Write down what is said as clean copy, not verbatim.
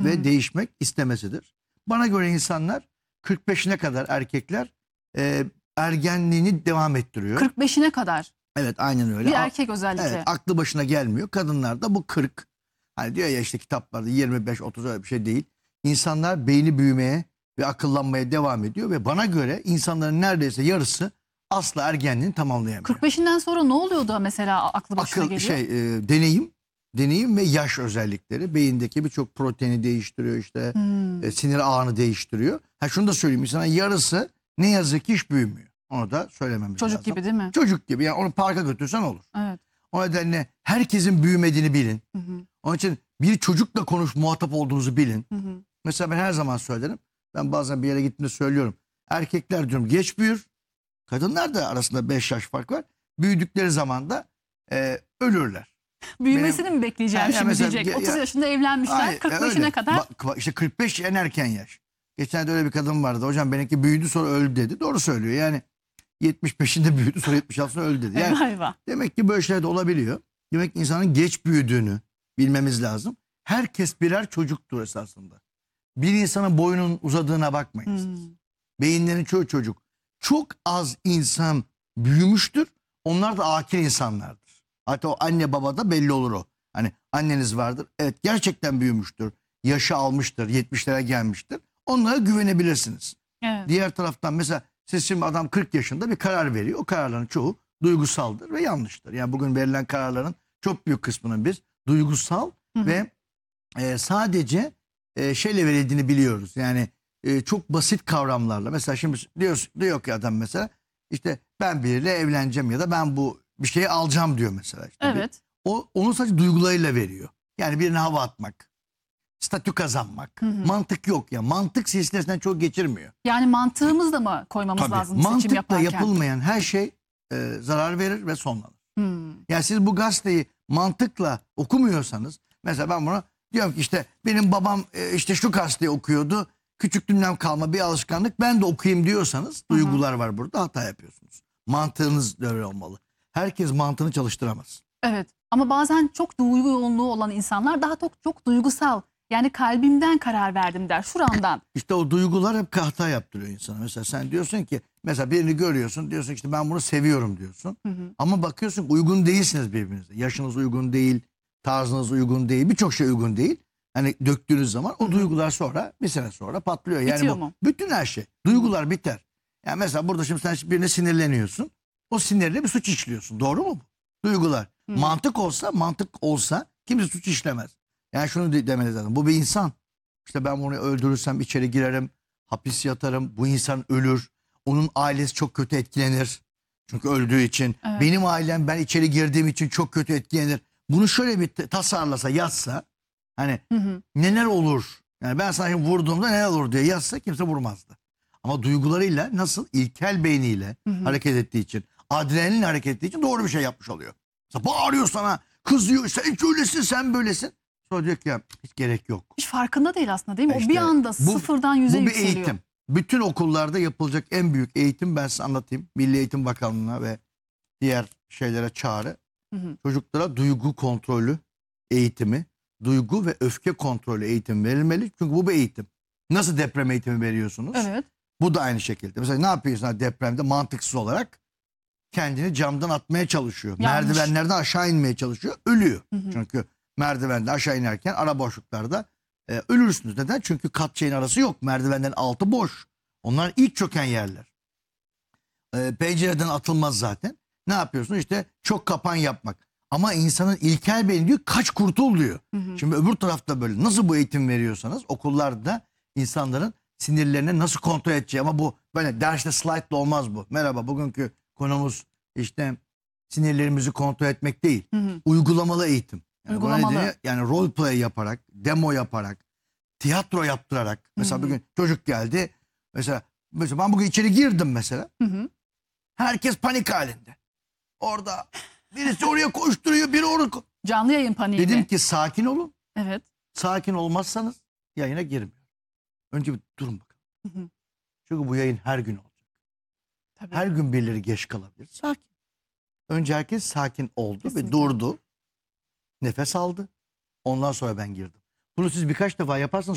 ve değişmek istemesidir. Bana göre insanlar 45'ine kadar erkekler ergenliğini devam ettiriyor. 45'ine kadar. Evet, aynen öyle. Bir erkek özellikle. Evet, aklı başına gelmiyor. Kadınlarda bu 40. Hani diyor ya işte kitaplarda 25-30 öyle bir şey değil. İnsanlar beyni büyümeye ve akıllanmaya devam ediyor ve bana göre insanların neredeyse yarısı asla ergenliğini tamamlayamıyor. 45'inden sonra ne oluyor da mesela aklı başına geliyor? Deneyim ve yaş özellikleri beyindeki birçok proteini değiştiriyor, işte sinir ağını değiştiriyor. Ha, şunu da söyleyeyim, sana yarısı ne yazık ki hiç büyümüyor. Onu da söylememiz lazım. Çocuk gibi değil mi? Çocuk gibi, yani onu parka götürsen olur. Evet. O nedenle herkesin büyümediğini bilin. Onun için bir çocukla muhatap olduğunuzu bilin. Mesela ben her zaman söylerim. Ben bazen bir yere gittiğimde söylüyorum. Erkekler diyorum geç büyür. Kadınlar da arasında 5 yaş fark var. Büyüdükleri zaman da ölürler. Büyümesini mi bekleyeceğim Yani şimdi mesela, diyecek. 30 yaşında evlenmişler, 45'ine kadar. İşte 45 en erken yaş. Geçen de öyle bir kadın vardı. Hocam benimki büyüdü sonra öldü dedi. Doğru söylüyor. Yani 75'inde büyüdü sonra 76'sında öldü dedi. Yani Eyvah. demek ki böyle şeyler de olabiliyor. Demek ki insanın geç büyüdüğünü bilmemiz lazım. Herkes birer çocuktur esasında. Bir insanın boyunun uzadığına bakmayın siz. Beyinlerin çoğu çocuk. Çok az insan büyümüştür. Onlar da akil insanlardır. Hatta o anne babada belli olur o. Hani anneniz vardır. Evet, gerçekten büyümüştür. Yaşı almıştır. 70'lere gelmiştir. Onlara güvenebilirsiniz. Evet. Diğer taraftan mesela siz şimdi adam 40 yaşında bir karar veriyor. O kararların çoğu duygusaldır ve yanlıştır. Yani bugün verilen kararların çok büyük kısmının biz duygusal ve sadece şeyle verildiğini biliyoruz. Yani çok basit kavramlarla. Mesela şimdi diyor ki adam mesela işte ben biriyle evleneceğim ya da ben bu bir şeyi alacağım diyor mesela. İşte Evet. onu sadece duygularıyla veriyor. Yani birine hava atmak, statü kazanmak. Mantık yok ya. Mantık silsilesinden çok geçirmiyor. Yani mantığımız da mı koymamız lazım seçim Mantıkla yaparken? yapılmayan her şey zarar verir ve sonlanır. Yani siz bu gazeteyi mantıkla okumuyorsanız, mesela ben buna diyorum ki işte benim babam işte şu gazeteyi okuyordu. Küçüklüğümden kalma bir alışkanlık, ben de okuyayım diyorsanız duygular var burada, hata yapıyorsunuz. Mantığınız öyle olmalı. Herkes mantığını çalıştıramaz. Evet, ama bazen çok duygu yoğunluğu olan insanlar daha çok duygusal. Yani kalbimden karar verdim der, şuramdan. İşte o duygular hep hata yaptırıyor insana. Mesela sen diyorsun ki, mesela birini görüyorsun, diyorsun işte ben bunu seviyorum diyorsun. Ama bakıyorsun uygun değilsiniz birbirinize. Yaşınız uygun değil, tarzınız uygun değil, birçok şey uygun değil. Hani döktüğünüz zaman o duygular sonra bir sene sonra patlıyor. Yani Bitiyor bu mu? bütün her şey. Duygular biter. Yani mesela burada şimdi sen birine sinirleniyorsun. O sinirle bir suç işliyorsun. Doğru mu bu? Duygular. Mantık olsa kimse suç işlemez. Yani şunu demeniz lazım. Bu bir insan. İşte ben bunu öldürürsem içeri girerim, hapis yatarım. Bu insan ölür. Onun ailesi çok kötü etkilenir. Çünkü öldüğü için. Evet. Benim ailem ben içeri girdiğim için çok kötü etkilenir. Bunu şöyle bir tasarlasa, yazsa, hani neler olur? Yani ben sana vurduğumda neler olur diye yazsa kimse vurmazdı. Ama duygularıyla, nasıl ilkel beyniyle hareket ettiği için, adrenalinle hareket ettiği için doğru bir şey yapmış oluyor. Mesela bağırıyor sana, kızıyor, sen şöylesin, sen böylesin. Sonra diyor ki ya hiç gerek yok. Hiç farkında değil aslında, değil mi? İşte o bir anda sıfırdan yüze bu bir yükseliyor. eğitim. Bütün okullarda yapılacak en büyük eğitim, ben size anlatayım. Milli Eğitim Bakanlığı'na ve diğer şeylere çağrı. Çocuklara duygu kontrolü eğitimi, duygu ve öfke kontrolü eğitimi verilmeli. Çünkü bu bir eğitim. Nasıl deprem eğitimi veriyorsunuz? Evet. Bu da aynı şekilde. Mesela ne yapıyorsun depremde mantıksız olarak? Kendini camdan atmaya çalışıyor. Yanlış. Merdivenlerden aşağı inmeye çalışıyor. Ölüyor. Çünkü merdivenden aşağı inerken ara boşluklarda ölürsünüz. Neden? Çünkü kat şeyin arası yok. Merdivenlerin altı boş. Onlar ilk çöken yerler. Pencereden atılmaz zaten. Ne yapıyorsun? İşte çok kapan yapmak. Ama insanın ilkel beyni diyor kaç kurtul diyor. Şimdi öbür tarafta böyle. Nasıl bu eğitim veriyorsanız okullarda insanların sinirlerini nasıl kontrol edeceği, ama bu böyle derste slaytla olmaz bu. Merhaba, bugünkü konumuz işte sinirlerimizi kontrol etmek değil. Uygulamalı eğitim. Yani Uygulamalı. Yani role play yaparak, demo yaparak, tiyatro yaptırarak. Mesela bugün çocuk geldi. Mesela ben bugün içeri girdim mesela. Herkes panik halinde. Orada birisi oraya koşturuyor, biri oraya Canlı yayın paniği. Dedim ki sakin olun. Evet. Sakin olmazsanız yayına girmiyor. Önce bir durun bakalım. Çünkü bu yayın her gün olacak. Tabii. Her gün birileri geç kalabilir. Sakin. Önce herkes sakin oldu Kesinlikle. ve durdu. Nefes aldı. Ondan sonra ben girdim. Bunu siz birkaç defa yaparsanız